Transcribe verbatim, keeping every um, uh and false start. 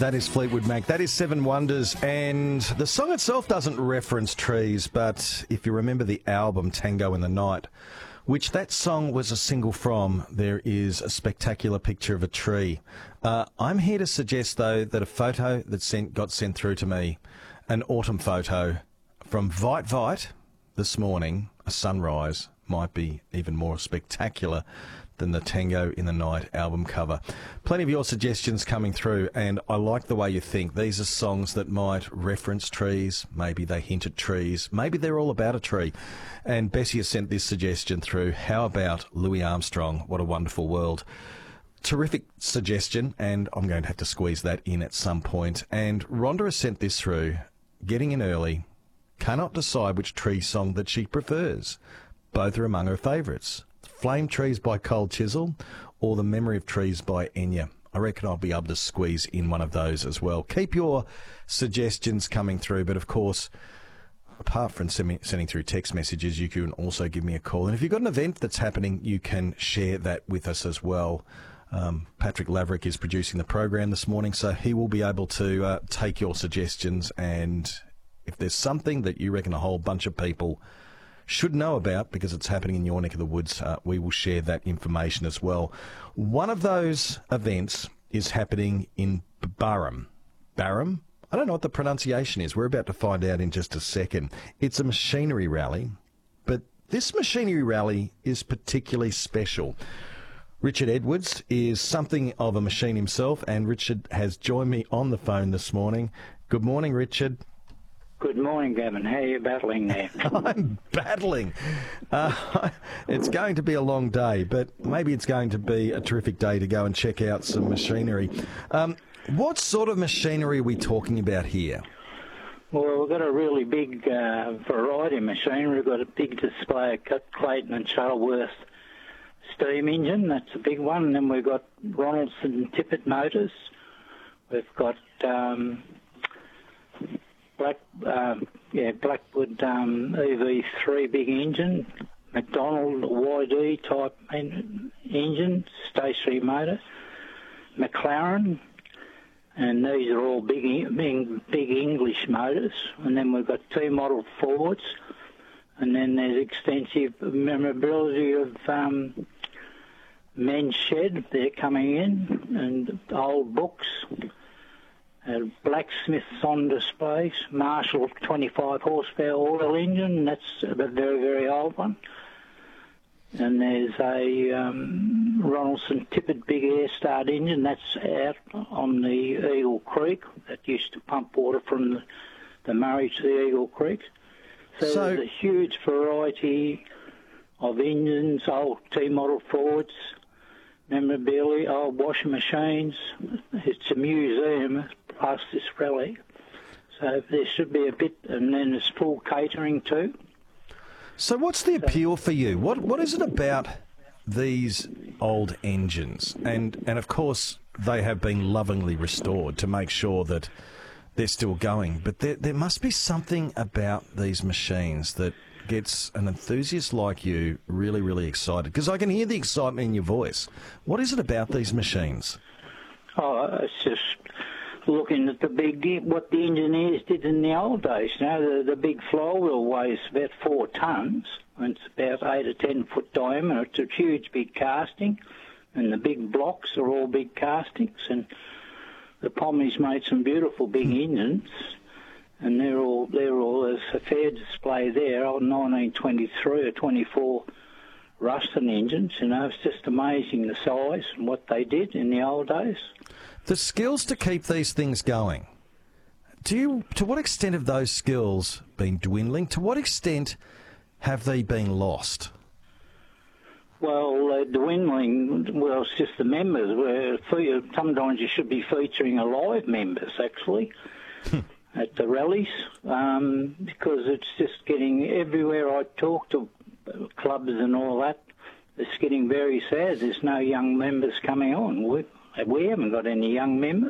That is Fleetwood Mac. That is Seven Wonders. And the song itself doesn't reference trees, but if you remember the album Tango in the Night, which that song was a single from, there is a spectacular picture of a tree. Uh, I'm here to suggest, though, that a photo that sent, got sent through to me, an autumn photo from Vite Vite this morning, a sunrise, might be even more spectacular than the Tango in the Night album cover. Plenty of your suggestions coming through, and I like the way you think. These are songs that might reference trees, maybe they hint at trees, maybe they're all about a tree. And Bessie has sent this suggestion through. How about Louis Armstrong, What a Wonderful World? Terrific suggestion, and I'm going to have to squeeze that in at some point. And Rhonda has sent this through, getting in early, cannot decide which tree song that she prefers. Both are among her favourites. Flame Trees by Cold Chisel or The Memory of Trees by Enya. I reckon I'll be able to squeeze in one of those as well. Keep your suggestions coming through, but of course, apart from sending through text messages, you can also give me a call. And if you've got an event that's happening, you can share that with us as well. Um, Patrick Laverick is producing the program this morning, so he will be able to uh, take your suggestions, and if there's something that you reckon a whole bunch of people should know about because it's happening in your neck of the woods, uh, we will share that information as well. One of those events is happening in Barham. Barham? I don't know what the pronunciation is. We're about to find out in just a second. It's a machinery rally, but this machinery rally is particularly special. Richard Edwards is something of a machine himself, and Richard has joined me on the phone this morning. Good morning, Richard. Good morning, Gavin. How are you battling there? I'm battling. Uh, it's going to be a long day, but maybe it's going to be a terrific day to go and check out some machinery. Um, what sort of machinery are we talking about here? Well, we've got a really big uh, variety of machinery. We've got a big display of Clayton and Shuttleworth steam engine. That's a big one. And then we've got Ronaldson Tippett motors. We've got... Um, Black, um, yeah, Blackwood um, E V three big engine, McDonald Y D type en- engine, stationary motor, McLaren, and these are all big, big, big English motors. And then we've got T-model Fords, and then there's extensive memorability of um, Men's Shed. They're coming in, and old books. Uh, blacksmiths on displays, Marshall twenty-five horsepower oil engine, that's a very, very old one. And there's a um, Ronaldson Tippett big air start engine, that's out on the Eagle Creek, that used to pump water from the, the Murray to the Eagle Creek. So, so there's a huge variety of engines, old T-model Fords, memorabilia, old washing machines. It's a museum plus this rally. So there should be a bit, and then there's full catering too. So what's the appeal for you? What What is it about these old engines? And, and of course, they have been lovingly restored to make sure that they're still going. But there, there must be something about these machines that gets an enthusiast like you really, really excited, because I can hear the excitement in your voice. What is it about these machines? Oh, it's just looking at the big, what the engineers did in the old days. You know, the, the big flywheel weighs about four tonnes, and it's about eight or ten foot diameter. It's a huge big casting, and the big blocks are all big castings, and the Pommies made some beautiful big engines. And they're all, they're all, there's a fair display there on nineteen twenty-three or twenty-four Ruston engines. You know, it's just amazing the size and what they did in the old days. The skills to keep these things going, do you, to what extent have those skills been dwindling? To what extent have they been lost? Well, uh, dwindling, well, it's just the members. Where sometimes you should be featuring alive members, actually. At the rallies, um, because it's just getting everywhere I talk to clubs and all that, it's getting very sad. There's no young members coming on. We, we haven't got any young members.